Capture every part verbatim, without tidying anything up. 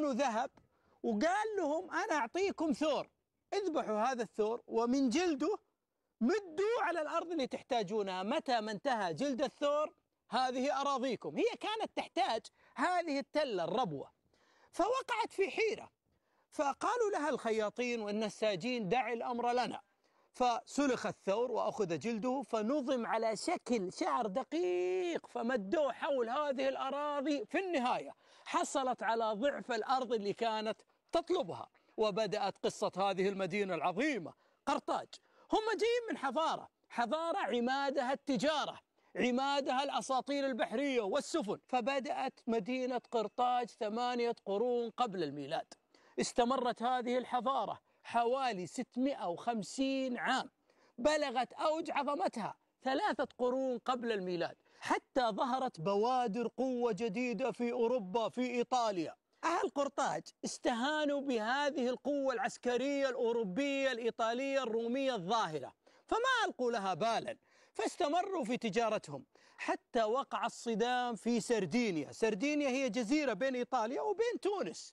له ذهب وقال لهم أنا أعطيكم ثور، اذبحوا هذا الثور ومن جلده مدوا على الأرض اللي تحتاجونها، متى ما انتهى جلد الثور هذه أراضيكم. هي كانت تحتاج هذه التلة الربوة، فوقعت في حيرة، فقالوا لها الخياطين والنساجين دع الأمر لنا، فسلخ الثور وأخذ جلده فنظم على شكل شعر دقيق، فمدوه حول هذه الأراضي، في النهاية حصلت على ضعف الأرض اللي كانت تطلبها، وبدأت قصة هذه المدينة العظيمة قرطاج. هم جايين من حضارة، حضارة عمادها التجارة، عمادها الأساطيل البحرية والسفن، فبدأت مدينة قرطاج ثمانية قرون قبل الميلاد. استمرت هذه الحضارة حوالي ستمائة وخمسين عام، بلغت أوج عظمتها ثلاثة قرون قبل الميلاد، حتى ظهرت بوادر قوة جديدة في أوروبا، في إيطاليا. أهل قرطاج استهانوا بهذه القوة العسكرية الأوروبية الإيطالية الرومية الظاهرة، فما ألقوا لها بالا، فاستمروا في تجارتهم حتى وقع الصدام في سردينيا. سردينيا هي جزيرة بين إيطاليا وبين تونس،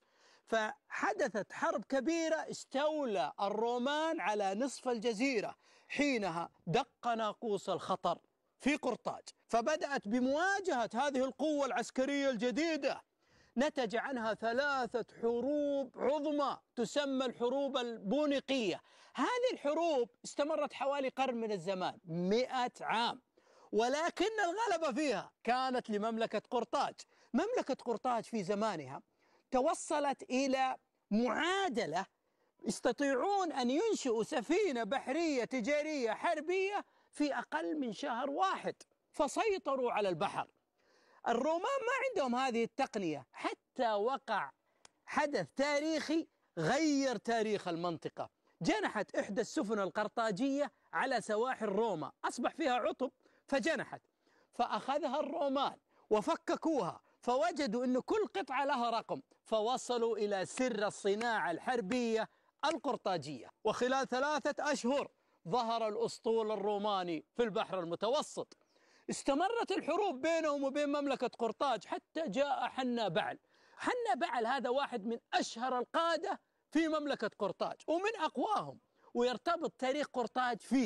فحدثت حرب كبيرة، استولى الرومان على نصف الجزيرة، حينها دق ناقوس الخطر في قرطاج، فبدأت بمواجهة هذه القوة العسكرية الجديدة. نتج عنها ثلاثة حروب عظمى تسمى الحروب البونيقية. هذه الحروب استمرت حوالي قرن من الزمان، مئة عام، ولكن الغلبة فيها كانت لمملكة قرطاج. مملكة قرطاج في زمانها توصلت إلى معادلة، يستطيعون أن ينشئوا سفينة بحرية تجارية حربية في أقل من شهر واحد، فسيطروا على البحر. الرومان ما عندهم هذه التقنية، حتى وقع حدث تاريخي غير تاريخ المنطقة. جنحت إحدى السفن القرطاجية على سواحل روما، أصبح فيها عطب فجنحت، فأخذها الرومان وفككوها، فوجدوا أن كل قطعة لها رقم، فوصلوا إلى سر الصناعة الحربية القرطاجية. وخلال ثلاثة أشهر ظهر الأسطول الروماني في البحر المتوسط. استمرت الحروب بينهم وبين مملكة قرطاج حتى جاء حنا بعل. حنا بعل هذا واحد من أشهر القادة في مملكة قرطاج ومن أقواهم، ويرتبط تاريخ قرطاج فيه،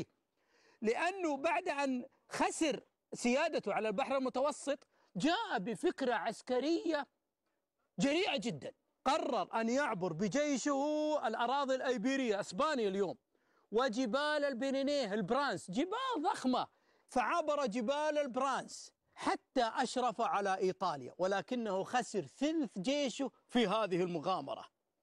لأنه بعد أن خسر سيادته على البحر المتوسط جاء بفكرة عسكرية جريئة جدا. قرر أن يعبر بجيشه الأراضي الأيبيرية، أسبانيا اليوم، وجبال البيرينيه البرانس، جبال ضخمة، فعبر جبال البرانس حتى أشرف على إيطاليا، ولكنه خسر ثلث جيشه في هذه المغامرة.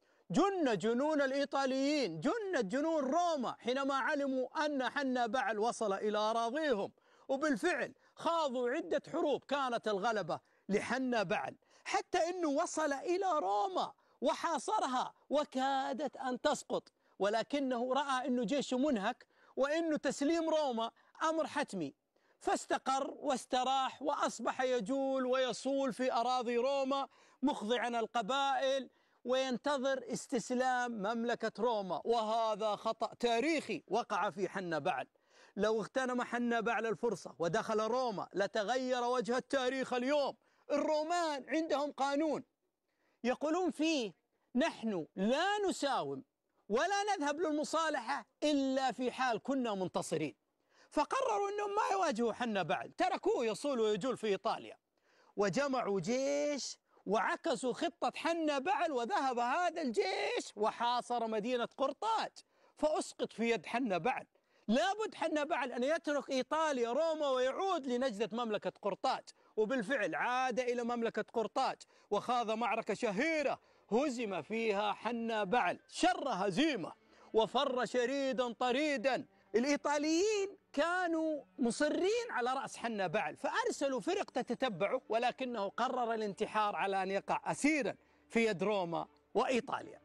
جن جنون الإيطاليين، جنت جنون روما حينما علموا أن حنا بعل وصل إلى أراضيهم، وبالفعل خاضوا عدة حروب كانت الغلبة لحنا بعل، حتى أنه وصل إلى روما وحاصرها وكادت أن تسقط، ولكنه رأى أنه جيشه منهك وأنه تسليم روما أمر حتمي، فاستقر واستراح وأصبح يجول ويصول في أراضي روما مخضعا القبائل وينتظر استسلام مملكة روما. وهذا خطأ تاريخي وقع في حنا بعل. لو اغتنم حنا بعل الفرصة ودخل روما لتغير وجه التاريخ اليوم. الرومان عندهم قانون يقولون فيه نحن لا نساوم ولا نذهب للمصالحة إلا في حال كنا منتصرين، فقرروا أنهم ما يواجهوا حنا بعل، تركوه يصول ويجول في إيطاليا، وجمعوا جيش وعكسوا خطة حنا بعل، وذهب هذا الجيش وحاصر مدينة قرطاج، فأسقط في يد حنا بعل. لابد حنا بعل أن يترك إيطاليا روما ويعود لنجدة مملكة قرطاج، وبالفعل عاد إلى مملكة قرطاج وخاض معركة شهيرة هزم فيها حنا بعل شر هزيمة وفر شريدا طريدا. الإيطاليين كانوا مصرين على رأس حنا بعل، فأرسلوا فرق تتتبعه، ولكنه قرر الانتحار على أن يقع أسيرا في يد روما وإيطاليا.